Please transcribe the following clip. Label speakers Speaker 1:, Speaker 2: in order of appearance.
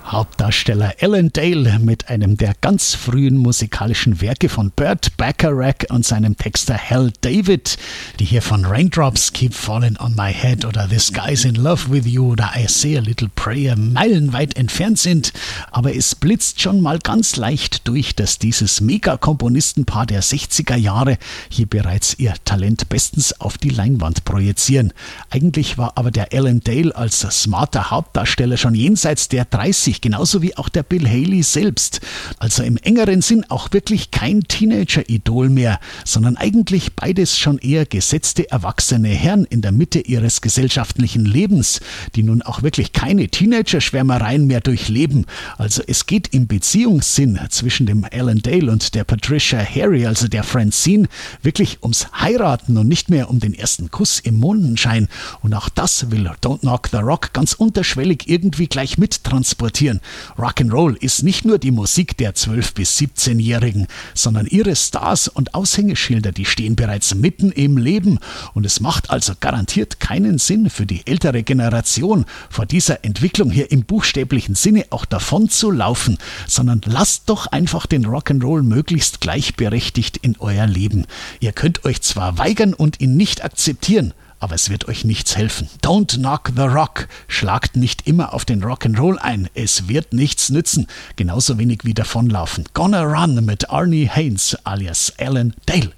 Speaker 1: Hauptdarsteller Alan Dale mit einem der ganz frühen musikalischen Werke von Burt Bacharach und seinem Texter Hal David, die hier von Raindrops Keep Falling on My Head oder This Guy's in Love with You oder I Say a Little Prayer meilenweit entfernt sind. Aber es blitzt schon mal ganz leicht durch, dass dieses Mega-Komponistenpaar der 60er Jahre hier bereits ihr Talent bestens auf die Leinwand projizieren. Eigentlich war aber der Alan Dale als smarter Hauptdarsteller schon jenseits der 30, genauso wie auch der Bill Haley selbst. Also im engeren Sinn auch wirklich kein Teenager-Idol mehr, sondern eigentlich beides schon eher gesetzte erwachsene Herren in der Mitte ihres gesellschaftlichen Lebens, die nun auch wirklich keine Teenager-Schwärmereien mehr durchleben. Also es geht im Beziehungssinn zwischen dem Alan Dale und der Patricia Harry, also der Francine, wirklich ums Heiraten und nicht mehr um den ersten Kuss im Mondenschein. Und auch das will Don't Knock the Rock ganz unterschwellig irgendwie gleich mittransportieren. Rock'n'Roll ist nicht nur die Musik der 12- bis 17-Jährigen, sondern ihre Stars und Aushängeschilder, die stehen bereits mitten im Leben. Und es macht also garantiert keinen Sinn für die ältere Generation, vor dieser Entwicklung hier im buchstäblichen Sinne auch davon zu laufen, sondern lasst doch einfach den Rock'n'Roll möglichst gleichberechtigt in euer Leben. Ihr könnt euch zwar weigern und ihn nicht akzeptieren, aber es wird euch nichts helfen. Don't knock the rock. Schlagt nicht immer auf den Rock'n'Roll ein. Es wird nichts nützen. Genauso wenig wie davonlaufen. Gonna Run mit Arnie Haynes alias Alan Dale.